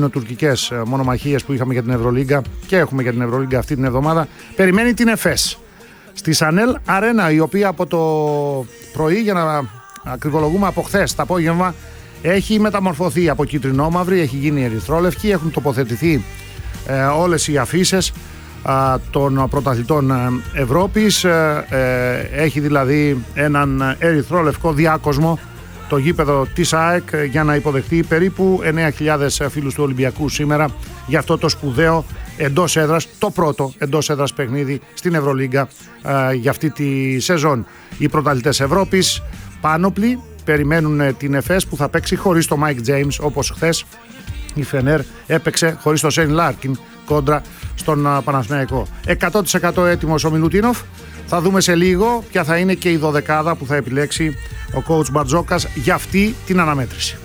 ελληνοτουρκικές μονομαχίες που είχαμε για την Ευρωλίγκα και έχουμε για την Ευρωλίγκα αυτή την εβδομάδα, περιμένει την ΕΦΕΣ στη Σανέλ Αρένα, η οποία από το πρωί, για να ακριβολογούμε από χθες το απόγευμα, έχει μεταμορφωθεί από κίτρινο-μαύρη, έχει γίνει ερυθρόλευκη, έχουν τοποθετηθεί όλες οι αφίσες των πρωταθλητών Ευρώπης. Έχει δηλαδή έναν ερυθρόλευκο διάκοσμο το γήπεδο της ΑΕΚ για να υποδεχτεί περίπου 9.000 φίλους του Ολυμπιακού σήμερα για αυτό το σπουδαίο εντός έδρας, το πρώτο εντός έδρας παιχνίδι στην Ευρωλίγκα για αυτή τη σεζόν. Οι πρωταθλητές Ευρώπης πάνωπλοι περιμένουν την ΕΦΕΣ που θα παίξει χωρίς το Mike James, όπως χθες η Φενέρ έπαιξε χωρίς το Σέιν Λάρκιν κόντρα στον Παναθηναϊκό. 100% έτοιμος ο Μιλουτίνοφ. Θα δούμε σε λίγο ποια θα είναι και η δωδεκάδα που θα επιλέξει ο coach Μπαρτζόκας για αυτή την αναμέτρηση.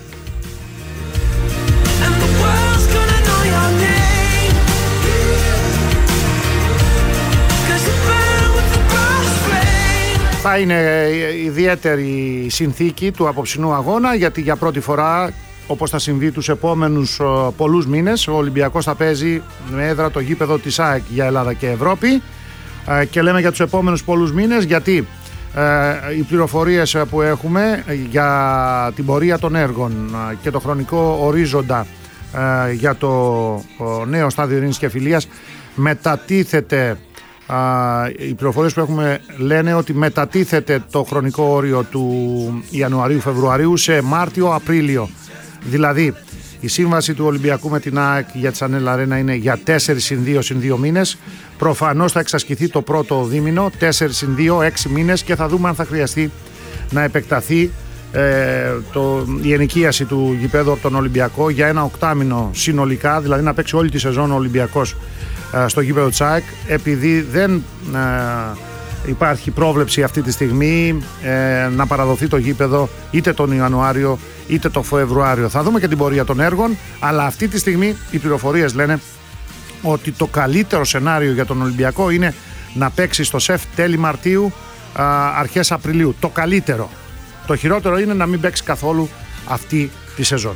Θα είναι ιδιαίτερη συνθήκη του απόψινού αγώνα, γιατί για πρώτη φορά, όπως θα συμβεί τους επόμενους πολλούς μήνες, ο Ολυμπιακός θα παίζει με έδρα το γήπεδο της ΑΕΚ για Ελλάδα και Ευρώπη. Και λέμε για τους επόμενους πολλούς μήνες γιατί οι πληροφορίες που έχουμε για την πορεία των έργων και το χρονικό ορίζοντα για το νέο στάδιο ειρήνης και φιλίας μετατίθεται. Οι πληροφορίες που έχουμε λένε ότι μετατίθεται το χρονικό όριο του Ιανουαρίου-Φεβρουαρίου σε Μάρτιο-Απρίλιο. Δηλαδή η σύμβαση του Ολυμπιακού με την ΑΕΚ για τη Σανέλ Αρένα είναι για 4 συν 2 μήνες. Προφανώς θα εξασκηθεί το πρώτο δίμηνο, 4 συν 2, 6 μήνες, και θα δούμε αν θα χρειαστεί να επεκταθεί η ενοικίαση του γηπέδου από τον Ολυμπιακό για ένα οκτάμηνο συνολικά, δηλαδή να παίξει όλη τη σεζόν ο Ολυμπιακός στο γήπεδο της ΑΕΚ, επειδή δεν υπάρχει πρόβλεψη αυτή τη στιγμή να παραδοθεί το γήπεδο είτε τον Ιανουάριο είτε τον Φεβρουάριο. Θα δούμε και την πορεία των έργων, αλλά αυτή τη στιγμή οι πληροφορίες λένε ότι το καλύτερο σενάριο για τον Ολυμπιακό είναι να παίξει στο ΣΕΦ τέλη Μαρτίου, αρχές Απριλίου. Το καλύτερο. Το χειρότερο είναι να μην παίξει καθόλου αυτή τη σεζόν.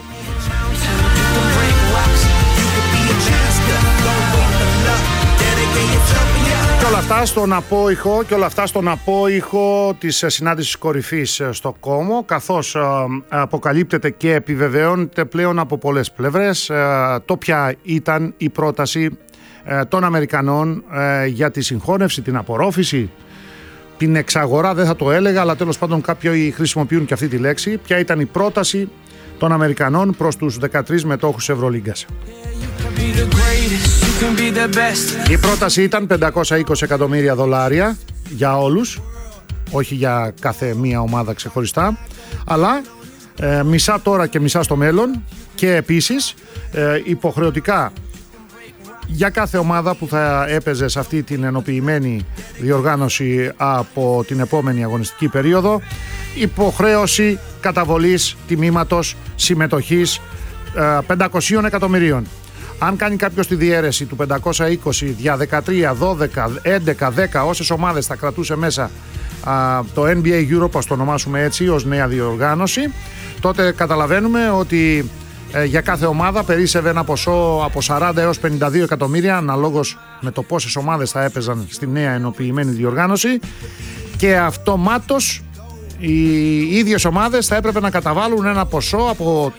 Και όλα αυτά στον απόϊχο της συνάντησης κορυφής στο Κόμο, καθώς αποκαλύπτεται και επιβεβαιώνεται πλέον από πολλές πλευρές το ποια ήταν η πρόταση των Αμερικανών για τη συγχώνευση, την απορρόφηση, την εξαγορά, δεν θα το έλεγα, αλλά τέλος πάντων κάποιοι χρησιμοποιούν και αυτή τη λέξη. Ποια ήταν η πρόταση των Αμερικανών προς τους 13 μετόχους Ευρωλίγκας. Η πρόταση ήταν $520 εκατομμύρια για όλους, όχι για κάθε μία ομάδα ξεχωριστά, αλλά μισά τώρα και μισά στο μέλλον, και επίσης υποχρεωτικά για κάθε ομάδα που θα έπαιζε σε αυτή την ενοποιημένη διοργάνωση από την επόμενη αγωνιστική περίοδο, υποχρέωση καταβολής τιμήματος συμμετοχής 500 εκατομμυρίων. Αν κάνει κάποιος τη διαίρεση του 520 δια 13, 12, 11, 10, όσες ομάδες θα κρατούσε μέσα το NBA Europe, ας το ονομάσουμε έτσι, ως νέα διοργάνωση, τότε καταλαβαίνουμε ότι για κάθε ομάδα περίσσευε ένα ποσό από 40 έως 52 εκατομμύρια, αναλόγως με το πόσες ομάδες θα έπαιζαν στη νέα ενοποιημένη διοργάνωση, και αυτομάτως οι ίδιες ομάδες θα έπρεπε να καταβάλουν ένα ποσό από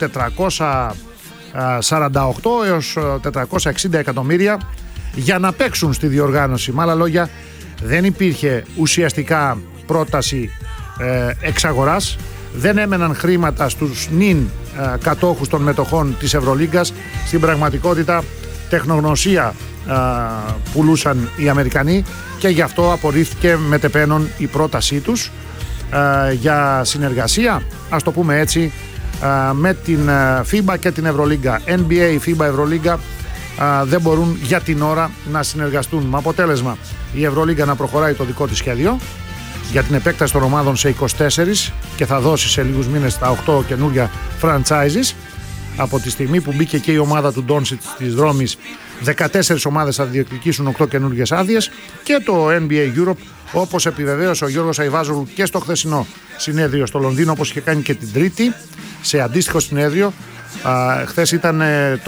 448 έως 460 εκατομμύρια για να παίξουν στη διοργάνωση. Με άλλα λόγια, δεν υπήρχε ουσιαστικά πρόταση εξαγοράς, δεν έμεναν χρήματα στους νυν κατόχους των μετοχών της Ευρωλίγκας. Στην πραγματικότητα τεχνογνωσία πουλούσαν οι Αμερικανοί, και γι' αυτό απορρίφθηκε μετεπένων η πρότασή τους για συνεργασία, ας το πούμε έτσι, με την FIBA και την Ευρωλίγκα. NBA, FIBA, Ευρωλίγκα δεν μπορούν για την ώρα να συνεργαστούν, με αποτέλεσμα η Ευρωλίγκα να προχωράει το δικό της σχέδιο για την επέκταση των ομάδων σε 24 και θα δώσει σε λίγους μήνες τα 8 καινούργια franchises. Από τη στιγμή που μπήκε και η ομάδα του Ντόνσιτς της Ρώμης, 14 ομάδες θα διεκδικήσουν 8 καινούργιες άδειες, και το NBA Europe, όπως επιβεβαίωσε ο Γιώργος Αϊβάζογλου και στο χθεσινό συνέδριο στο Λονδίνο, όπως είχε κάνει και την Τρίτη σε αντίστοιχο συνέδριο. Χθες ήταν